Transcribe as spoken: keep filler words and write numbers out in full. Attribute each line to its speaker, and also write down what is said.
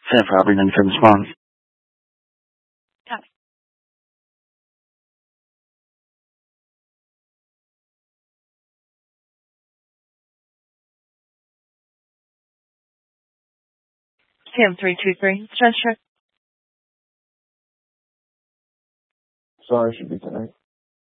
Speaker 1: Sam Property ninety-seven response.
Speaker 2: Copy. Sam three two three. Stress check.
Speaker 3: Sorry, should be tonight.